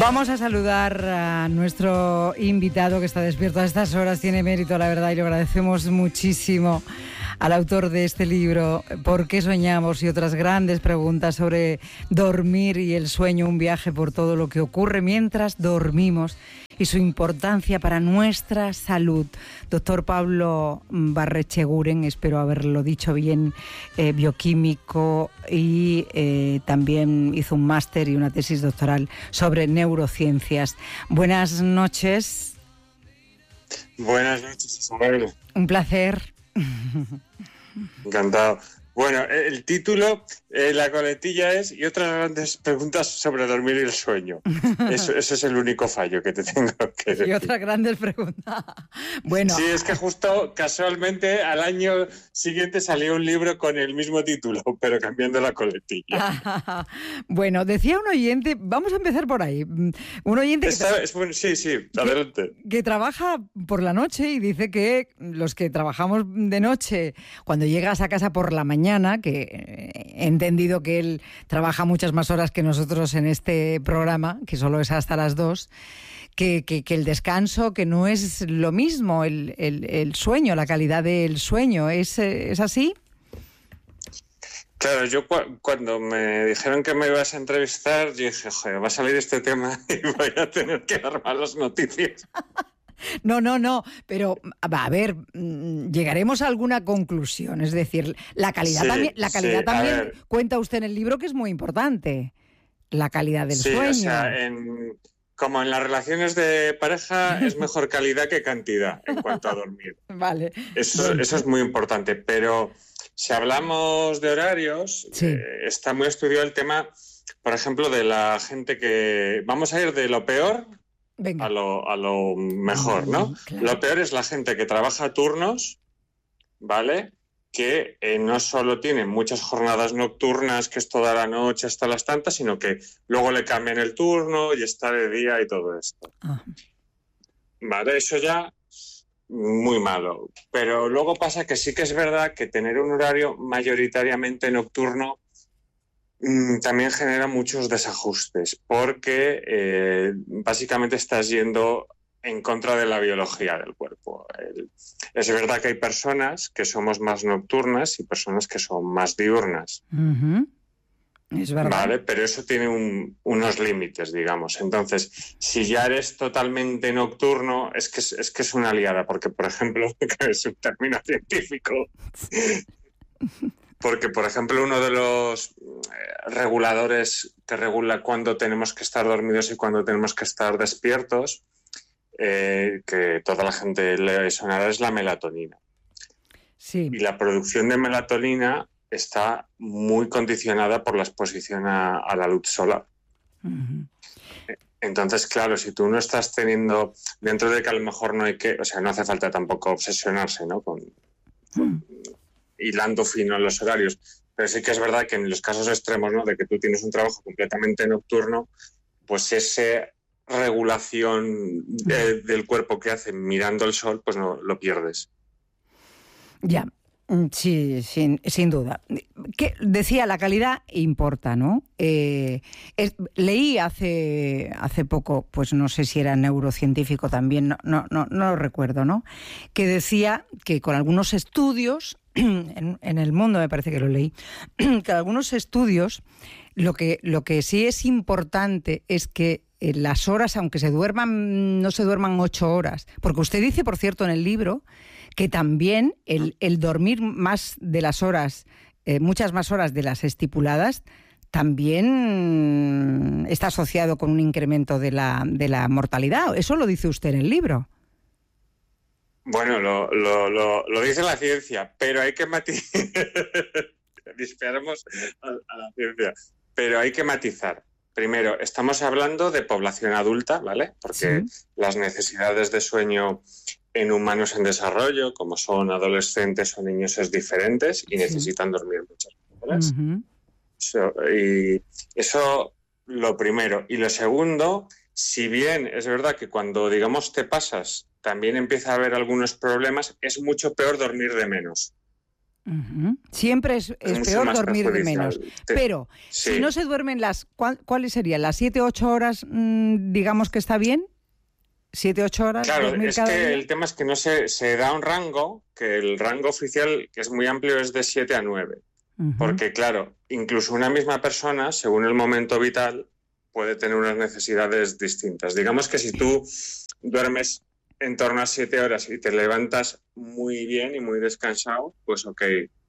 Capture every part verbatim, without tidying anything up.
Vamos a saludar a nuestro invitado que está despierto a estas horas, tiene mérito, la verdad, y lo agradecemos muchísimo al autor de este libro, ¿Por qué soñamos? Y otras grandes preguntas sobre dormir y el sueño, un viaje por todo lo que ocurre mientras dormimos y su importancia para nuestra salud. Doctor Pablo Barrecheguren, espero haberlo dicho bien, eh, bioquímico, y eh, también hizo un máster y una tesis doctoral sobre neurociencias. Buenas noches. Buenas noches, Isabel. Un placer. Encantado. Bueno, el título, eh, la coletilla es y otras grandes preguntas sobre dormir y el sueño. Eso, eso es el único fallo que te tengo que decir. Y otras grandes preguntas. Bueno. Sí, es que justo casualmente al año siguiente salió un libro con el mismo título, pero cambiando la coletilla. Bueno, decía un oyente, vamos a empezar por ahí. Un oyente que, Está, es bueno, sí, sí, adelante. Que, que trabaja por la noche y dice que los que trabajamos de noche, cuando llegas a casa por la mañana, que he entendido que él trabaja muchas más horas que nosotros en este programa, que solo es hasta las dos, que, que, que el descanso, que no es lo mismo, el, el, el sueño, la calidad del sueño, ¿es, es así? Claro, yo cu- cuando me dijeron que me ibas a entrevistar, yo dije, joder, va a salir este tema y voy a tener que dar malas noticias. No, no, no, pero a ver, llegaremos a alguna conclusión. Es decir, la calidad sí, también, la calidad sí, también cuenta usted en el libro, que es muy importante. La calidad del sí, sueño. O sea, en, como en las relaciones de pareja es mejor calidad que cantidad en cuanto a dormir. Vale. Eso, Bueno. eso es muy importante. Pero si hablamos de horarios, sí. eh, está muy estudiado el tema, por ejemplo, de la gente que... Vamos a ir de lo peor... Venga. A lo, a lo mejor, ¿no? Claro. Lo peor es la gente que trabaja turnos, ¿vale? Que eh, no solo tiene muchas jornadas nocturnas, que es toda la noche hasta las tantas, sino que luego le cambian el turno y está de día y todo esto. Ah. ¿Vale? Eso ya muy malo. Pero luego pasa que sí que es verdad que tener un horario mayoritariamente nocturno también genera muchos desajustes porque eh, básicamente estás yendo en contra de la biología del cuerpo. El, es verdad que hay personas que somos más nocturnas y personas que son más diurnas. Uh-huh. Es verdad. Vale, pero eso tiene un, unos límites, digamos. Entonces, si ya eres totalmente nocturno, es que es, es que es una liada, porque, por ejemplo, que es un término científico... Porque, por ejemplo, uno de los reguladores que regula cuándo tenemos que estar dormidos y cuándo tenemos que estar despiertos, eh, que toda la gente le sonará, es la melatonina. Sí. Y la producción de melatonina está muy condicionada por la exposición a, a la luz solar. Uh-huh. Entonces, claro, si tú no estás teniendo, dentro de que a lo mejor no hay que, o sea, no hace falta tampoco obsesionarse, ¿no? Con, con uh-huh. hilando fino en los horarios, pero sí que es verdad que en los casos extremos, ¿no? De que tú tienes un trabajo completamente nocturno, pues esa regulación de, del cuerpo que hace mirando el sol, pues no lo pierdes. Ya, sí, sin, sin duda. ¿Qué? Decía, la calidad importa, ¿no? Eh, es, leí hace, hace poco, pues no sé si era neurocientífico también, no, no, no, no lo recuerdo, ¿no? Que decía que con algunos estudios En, en El Mundo, me parece que lo leí, que algunos estudios, lo que, lo que sí es importante es que eh, las horas, aunque se duerman, no se duerman ocho horas, porque usted dice, por cierto, en el libro, que también el, el dormir más de las horas, eh, muchas más horas de las estipuladas, también está asociado con un incremento de la, de la mortalidad. Eso lo dice usted en el libro. Bueno, lo, lo, lo, lo dice la ciencia, pero hay que matizar. Disparamos a, a la ciencia, pero hay que matizar. Primero, estamos hablando de población adulta, ¿vale? Porque sí. Las necesidades de sueño en humanos en desarrollo, como son adolescentes o niños, es diferentes y sí. necesitan dormir muchas horas. Uh-huh. So, y eso, lo primero. Y lo segundo, si bien es verdad que cuando, digamos, te pasas, también empieza a haber algunos problemas, es mucho peor dormir de menos. Uh-huh. Siempre es, es, es peor dormir de menos. Te, Pero sí. si no se duermen las... ¿cuál, ¿Cuáles serían? ¿Las siete u ocho horas, mmm, digamos que está bien? ¿Siete u ocho horas? Claro, dormir es cada que día? El tema es que no se, se da un rango, que el rango oficial, que es muy amplio, es de siete a nueve. Uh-huh. Porque, claro, incluso una misma persona, según el momento vital, puede tener unas necesidades distintas. Digamos que si tú duermes en torno a siete horas y te levantas muy bien y muy descansado, pues ok.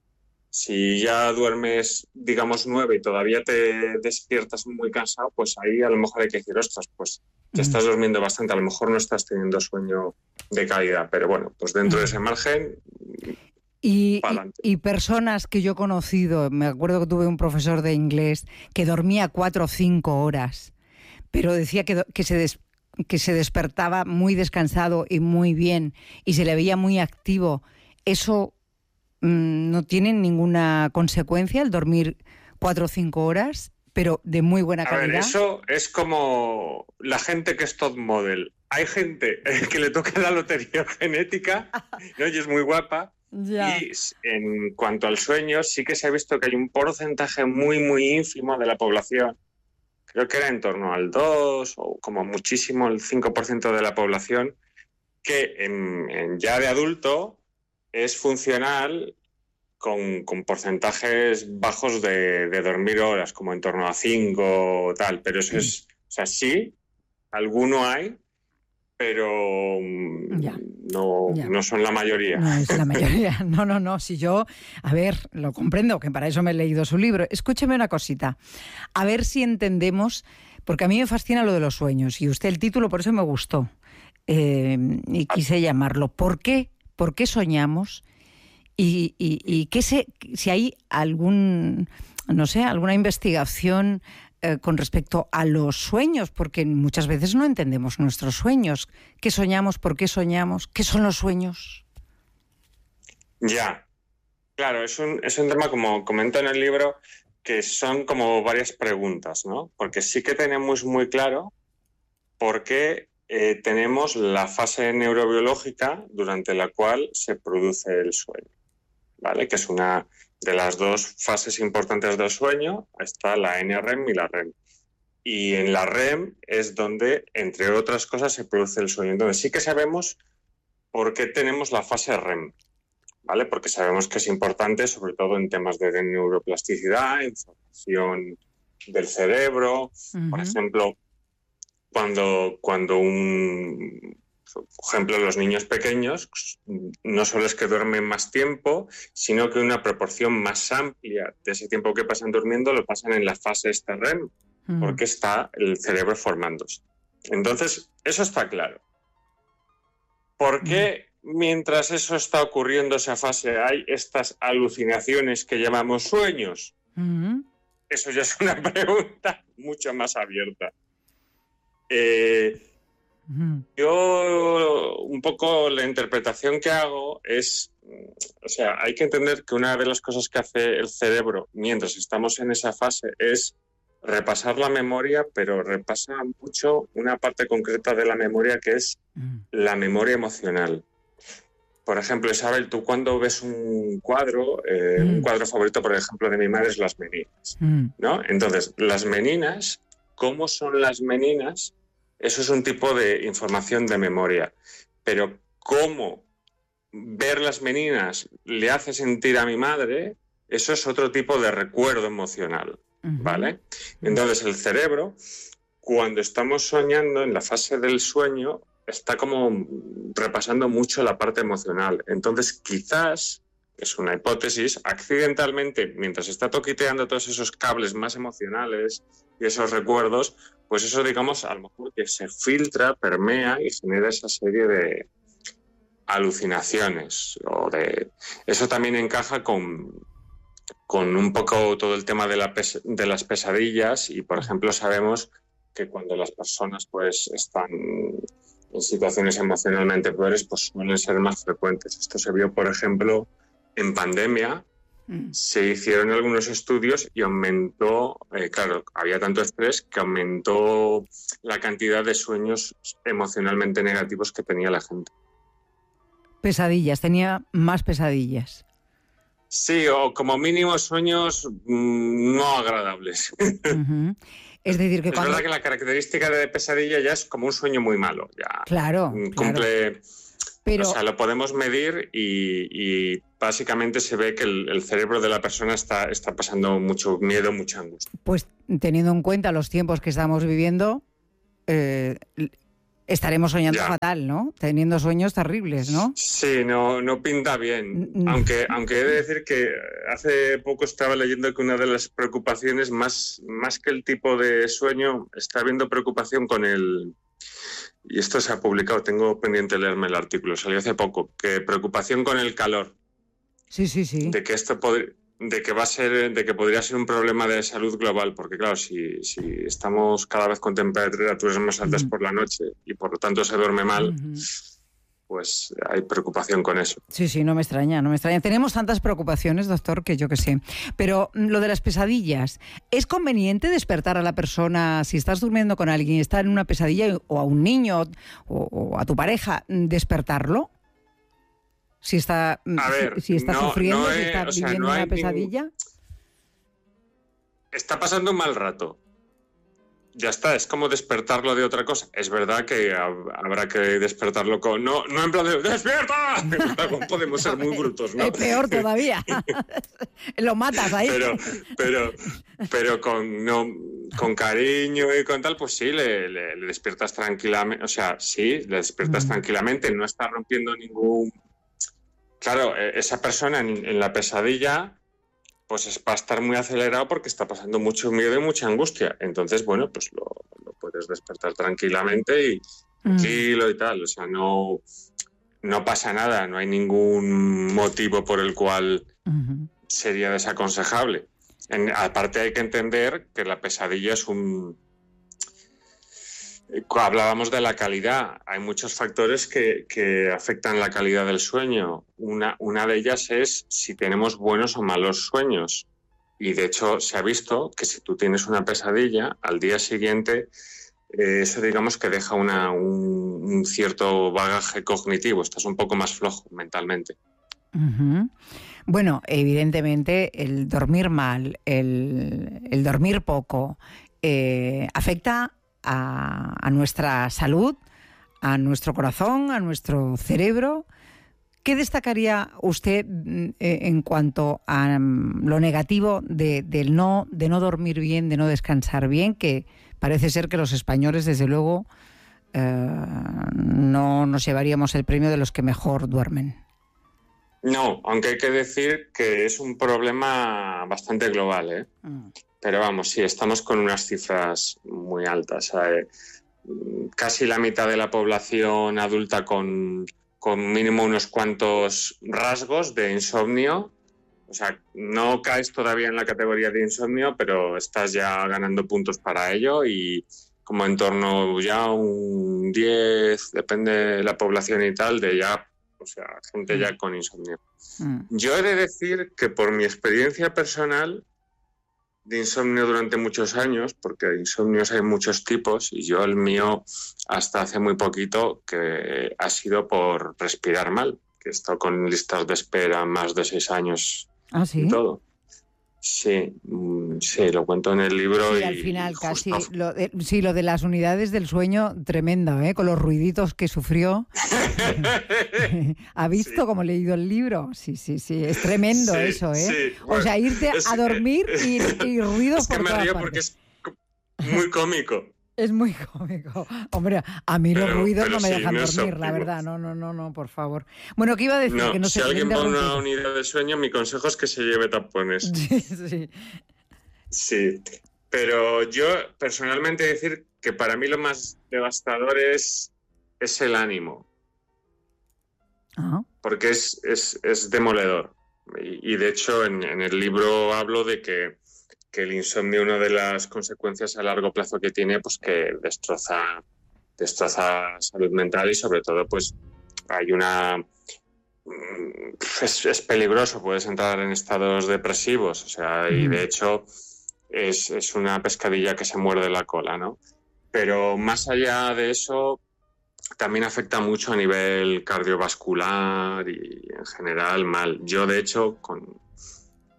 Si ya duermes, digamos, nueve y todavía te despiertas muy cansado, pues ahí a lo mejor hay que decir, ostras, pues te estás durmiendo bastante, a lo mejor no estás teniendo sueño de calidad, pero bueno, pues dentro de ese margen... Y, y, y personas que yo he conocido, me acuerdo que tuve un profesor de inglés que dormía cuatro o cinco horas, pero decía que, que, se des, que se despertaba muy descansado y muy bien y se le veía muy activo. ¿Eso mmm, no tiene ninguna consecuencia el dormir cuatro o cinco horas, pero de muy buena calidad? A ver, eso es como la gente que es top model. Hay gente que le toca la lotería genética, ¿no? Y es muy guapa. Ya. Y en cuanto al sueño, sí que se ha visto que hay un porcentaje muy, muy ínfimo de la población, creo que era en torno al dos o como muchísimo el cinco por ciento de la población, que en, en ya de adulto es funcional con, con porcentajes bajos de, de dormir horas, como en torno a cinco o tal. Pero eso es, o sea, sí, alguno hay, pero ya. No, ya. no son la mayoría. No es la mayoría. No, no, no. Si yo, a ver, lo comprendo, que para eso me he leído su libro. Escúcheme una cosita. A ver si entendemos, porque a mí me fascina lo de los sueños. Y usted el título, por eso me gustó. Eh, y quise llamarlo. ¿Por qué? ¿Por qué soñamos? Y, y, y qué sé, si hay algún, no sé, alguna investigación con respecto a los sueños, porque muchas veces no entendemos nuestros sueños. ¿Qué soñamos? ¿Por qué soñamos? ¿Qué son los sueños? Ya, claro, es un, es un tema, como comento en el libro, que son como varias preguntas, ¿no? Porque sí que tenemos muy claro por qué eh, tenemos la fase neurobiológica durante la cual se produce el sueño, ¿vale? Que es una... de las dos fases importantes del sueño está la N R E M y la R E M. Y en la R E M es donde, entre otras cosas, se produce el sueño. Entonces sí que sabemos por qué tenemos la fase R E M, ¿vale? Porque sabemos que es importante, sobre todo en temas de neuroplasticidad, información del cerebro. Uh-huh. Por ejemplo, cuando, cuando un... Por ejemplo, los niños pequeños no solo es que duermen más tiempo, sino que una proporción más amplia de ese tiempo que pasan durmiendo lo pasan en la fase esta R E M, mm. porque está el cerebro formándose. Entonces, eso está claro. ¿Por qué mm. mientras eso está ocurriendo, esa fase, hay estas alucinaciones que llamamos sueños? Mm. Eso ya es una pregunta mucho más abierta. Eh... Yo, un poco la interpretación que hago es, o sea, hay que entender que una de las cosas que hace el cerebro mientras estamos en esa fase es repasar la memoria, pero repasa mucho una parte concreta de la memoria que es la memoria emocional. Por ejemplo, Isabel, tú cuando ves un cuadro, eh, mm. un cuadro favorito, por ejemplo, de mi madre es Las Meninas, mm. ¿no? Entonces, las meninas, ¿cómo son las meninas? Eso es un tipo de información de memoria. Pero cómo ver las meninas le hace sentir a mi madre, eso es otro tipo de recuerdo emocional, uh-huh. ¿vale? Entonces el cerebro, cuando estamos soñando, en la fase del sueño, está como repasando mucho la parte emocional. Entonces quizás, es una hipótesis, accidentalmente, mientras está toquiteando todos esos cables más emocionales y esos recuerdos, pues eso, digamos, a lo mejor que se filtra, permea y genera esa serie de alucinaciones. O de... Eso también encaja con, con un poco todo el tema de, la pes... de las pesadillas y, por ejemplo, sabemos que cuando las personas pues están en situaciones emocionalmente peores, pues suelen ser más frecuentes. Esto se vio, por ejemplo, en pandemia. Se hicieron algunos estudios y aumentó, eh, claro, había tanto estrés que aumentó la cantidad de sueños emocionalmente negativos que tenía la gente. Pesadillas, tenía más pesadillas. Sí, o como mínimo sueños mmm, no agradables. Uh-huh. Es decir, que es cuando... verdad que la característica de pesadilla ya es como un sueño muy malo. Ya claro, cumple... claro. Pero... O sea, lo podemos medir y, y básicamente se ve que el, el cerebro de la persona está, está pasando mucho miedo, mucha angustia. Pues teniendo en cuenta los tiempos que estamos viviendo, eh, estaremos soñando ya. fatal, ¿no? Teniendo sueños terribles, ¿no? Sí, no, no pinta bien. Aunque, aunque he de decir que hace poco estaba leyendo que una de las preocupaciones, más, más que el tipo de sueño, está habiendo preocupación con el... Y esto se ha publicado, tengo pendiente leerme el artículo, salió hace poco, que preocupación con el calor. Sí, sí, sí. De que esto pod- de que va a ser, de que podría ser un problema de salud global, porque claro, si, si estamos cada vez con temperaturas más altas uh-huh. por la noche y por lo tanto se duerme mal, uh-huh. pues hay preocupación con eso. Sí, sí, no me extraña, no me extraña. Tenemos tantas preocupaciones, doctor, que yo qué sé. Pero lo de las pesadillas, ¿es conveniente despertar a la persona si estás durmiendo con alguien y está en una pesadilla, o a un niño o, o a tu pareja, despertarlo? Si está, a ver, si, si está no, sufriendo, no si es, está o sea, viviendo no una pesadilla. Ningún... Está pasando un mal rato. Ya está, es como despertarlo de otra cosa. Es verdad que habrá que despertarlo con... No, no en plan de ¡despierta! Podemos ser muy brutos, ¿no? Es peor todavía. Lo matas ahí. Pero, pero, pero con, no, con cariño y con tal, pues sí, le, le, le despiertas tranquilamente. O sea, sí, le despiertas mm. tranquilamente. No está rompiendo ningún... Claro, esa persona en, en la pesadilla... pues va a estar muy acelerado porque está pasando mucho miedo y mucha angustia. Entonces, bueno, pues lo, lo puedes despertar tranquilamente y tranquilo mm. y tal. O sea, no, no pasa nada, no hay ningún motivo por el cual uh-huh. sería desaconsejable. En, aparte hay que entender que la pesadilla es un... Hablábamos de la calidad. Hay muchos factores que, que afectan la calidad del sueño. Una, una de ellas es si tenemos buenos o malos sueños. Y de hecho se ha visto que si tú tienes una pesadilla, al día siguiente eh, eso digamos que deja una, un, un cierto bagaje cognitivo. Estás un poco más flojo mentalmente. Uh-huh. Bueno, evidentemente el dormir mal, el, el dormir poco, eh, afecta A, a nuestra salud, a nuestro corazón, a nuestro cerebro. ¿Qué destacaría usted eh, en cuanto a um, lo negativo de, de, no, de no dormir bien, de no descansar bien? Que parece ser que los españoles, desde luego, eh, no nos llevaríamos el premio de los que mejor duermen. No, aunque hay que decir que es un problema bastante global, ¿eh? Mm. Pero vamos, sí, estamos con unas cifras muy altas. ¿Sabe? Casi la mitad de la población adulta con, con mínimo unos cuantos rasgos de insomnio. O sea, no caes todavía en la categoría de insomnio, pero estás ya ganando puntos para ello y como en torno ya un diez, depende de la población y tal, de ya, o sea, gente ya con insomnio. Mm. Yo he de decir que por mi experiencia personal de insomnio durante muchos años, porque de insomnios hay muchos tipos y yo el mío hasta hace muy poquito que ha sido por respirar mal, que he estado con listas de espera más de seis años. ¿Ah, sí? Y todo. Sí, sí, lo cuento en el libro. Sí, y al final justo... casi, lo de, sí, lo de las unidades del sueño, tremendo, ¿eh? Con los ruiditos que sufrió. ¿Ha visto sí. cómo he leído el libro? Sí, sí, sí, es tremendo sí, eso, ¿eh? Sí. Bueno, o sea, irte es, a dormir y, y ruidos por todas partes. Es que me río porque es muy cómico. Es muy cómico. Hombre, a mí pero, los ruidos no me sí, dejan no dormir, la verdad. No, no, no, no, por favor. Bueno, ¿qué iba a decir? No, que no si se alguien va a una unidad de sueño, mi consejo es que se lleve tapones. Sí, sí. Sí, pero yo personalmente decir que para mí lo más devastador es, es el ánimo. Uh-huh. Porque es, es, es demoledor. Y, y de hecho en, en el libro hablo de que que el insomnio, una de las consecuencias a largo plazo que tiene, pues que destroza, destroza salud mental y sobre todo, pues hay una... Es, es peligroso, puedes entrar en estados depresivos, o sea, y de hecho es, es una pescadilla que se muerde la cola, ¿no? Pero más allá de eso, también afecta mucho a nivel cardiovascular y en general mal. Yo, de hecho, con...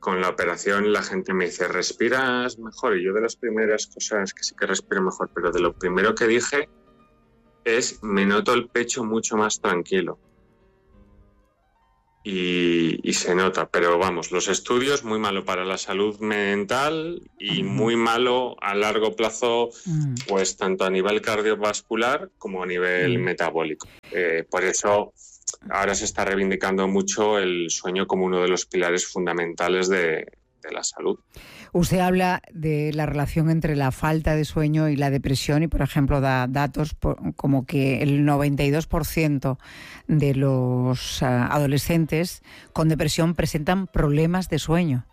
con la operación la gente me dice, ¿respiras mejor? Y yo de las primeras cosas que sí que respiro mejor, pero de lo primero que dije es, me noto el pecho mucho más tranquilo. Y, y se nota, pero vamos, los estudios muy malo para la salud mental y uh-huh. muy malo a largo plazo, uh-huh. pues tanto a nivel cardiovascular como a nivel uh-huh. metabólico. Eh, por eso ahora se está reivindicando mucho el sueño como uno de los pilares fundamentales de, de la salud. Usted habla de la relación entre la falta de sueño y la depresión y, por ejemplo, da datos por, como que el noventa y dos por ciento de los uh, adolescentes con depresión presentan problemas de sueño.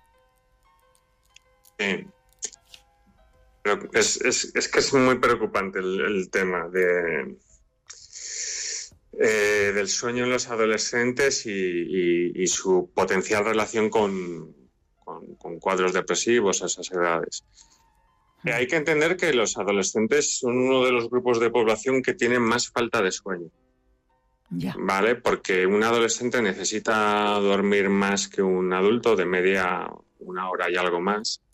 Sí. Pero es, es, es que es muy preocupante el, el tema de, eh, del sueño en los adolescentes y, y, y su potencial relación con... Con, con cuadros depresivos a esas edades. Eh, hay que entender que los adolescentes son uno de los grupos de población que tienen más falta de sueño. Yeah. ¿Vale? Porque un adolescente necesita dormir más que un adulto, de media una hora y algo más.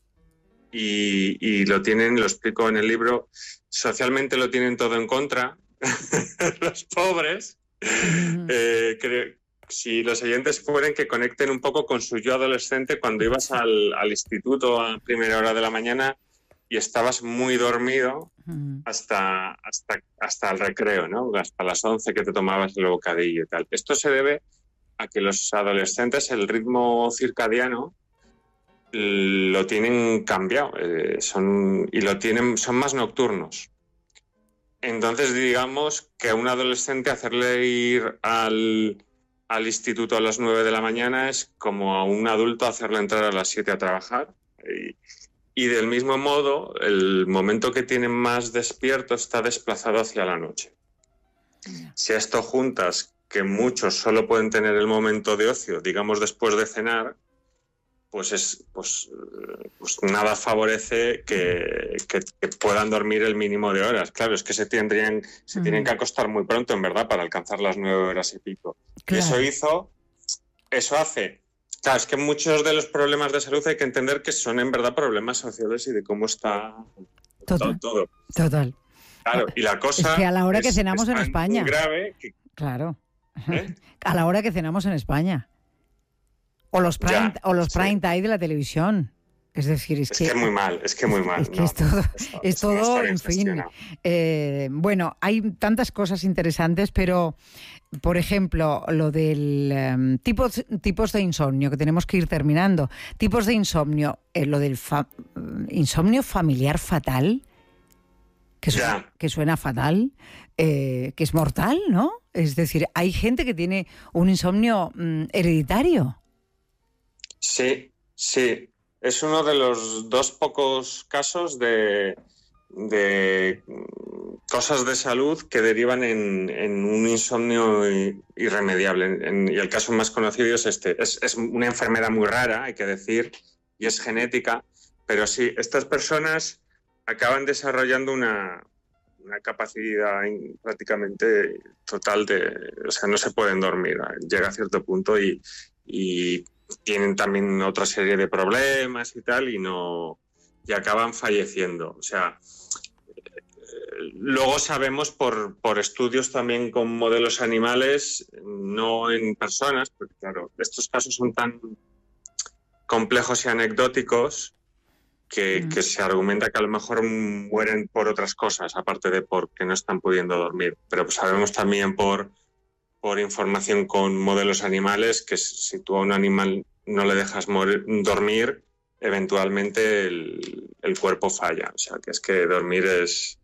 Y, y lo tienen, lo explico en el libro, socialmente lo tienen todo en contra. Los pobres. Mm-hmm. eh, creo, Si los oyentes fueren que conecten un poco con su yo adolescente cuando ibas al, al instituto a primera hora de la mañana y estabas muy dormido hasta, hasta, hasta el recreo, ¿no? Hasta las once que te tomabas el bocadillo y tal. Esto se debe a que los adolescentes el ritmo circadiano lo tienen cambiado eh, son, y lo tienen, son más nocturnos. Entonces, digamos que a un adolescente hacerle ir al... al instituto a las nueve de la mañana es como a un adulto hacerle entrar a las siete a trabajar. Y, y del mismo modo, el momento que tienen más despierto está desplazado hacia la noche. Yeah. Si a esto juntas que muchos solo pueden tener el momento de ocio, digamos después de cenar, pues es pues, pues nada favorece que, que, que puedan dormir el mínimo de horas. Claro, es que se tendrían se mm. tienen que acostar muy pronto, en verdad, para alcanzar las nueve horas y pico. Claro. Y eso hizo, eso hace... Claro, es que muchos de los problemas de salud hay que entender que son en verdad problemas sociales y de cómo está total, todo. Total. Claro, y la cosa es que a la hora es, que cenamos en España... muy grave que... Claro. ¿Eh? A la hora que cenamos en España. O los prime, ya, o los sí. prime time de la televisión. Es decir, es, es que... Es que muy mal, es que muy mal. Es que no, es todo, eso, es eso todo no en fin. Eh, bueno, hay tantas cosas interesantes, pero, por ejemplo, lo del um, tipos, tipos de insomnio, que tenemos que ir terminando. Tipos de insomnio, eh, lo del fa- insomnio familiar fatal, que suena, que suena fatal, eh, que es mortal, ¿no? Es decir, hay gente que tiene un insomnio mm, hereditario. Sí, sí. Es uno de los dos pocos casos de, de cosas de salud que derivan en, en un insomnio irremediable. En, en, y el caso más conocido es este. Es, es una enfermedad muy rara, hay que decir, y es genética. Pero sí, estas personas acaban desarrollando una, una capacidad prácticamente total de... O sea, no se pueden dormir. Llega a cierto punto y... y tienen también otra serie de problemas y tal y no y acaban falleciendo. O sea, eh, luego sabemos por, por estudios también con modelos animales, no en personas, porque claro, estos casos son tan complejos y anecdóticos que, mm. que se argumenta que a lo mejor mueren por otras cosas, aparte de porque no están pudiendo dormir. Pero pues sabemos también por por información con modelos animales, que si tú a un animal no le dejas morir, dormir, eventualmente el, el cuerpo falla. O sea, que es que dormir es,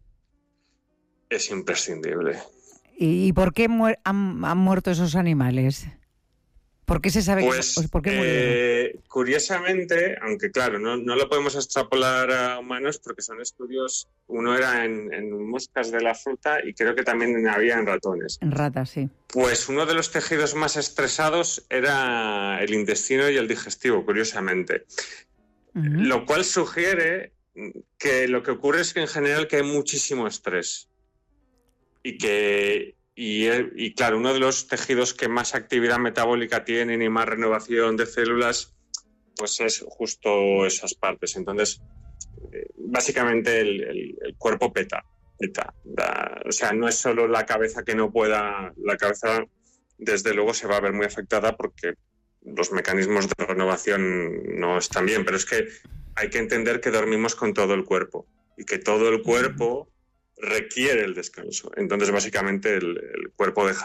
es imprescindible. ¿Y por qué muer- han, han muerto esos animales? ¿Por qué se sabe pues, que, por qué eh, curiosamente, aunque claro, no, no lo podemos extrapolar a humanos porque son estudios, uno era en, en moscas de la fruta y creo que también había en ratones. En ratas, sí. Pues uno de los tejidos más estresados era el intestino y el digestivo, curiosamente. Uh-huh. Lo cual sugiere que lo que ocurre es que en general que hay muchísimo estrés y que... Y, y claro, uno de los tejidos que más actividad metabólica tienen y más renovación de células pues es justo esas partes. Entonces, eh, básicamente el, el, el cuerpo peta. peta. Da, o sea, no es solo la cabeza que no pueda... La cabeza, desde luego, se va a ver muy afectada porque los mecanismos de renovación no están bien, pero es que hay que entender que dormimos con todo el cuerpo y que todo el cuerpo requiere el descanso. Entonces, básicamente, el, el cuerpo deja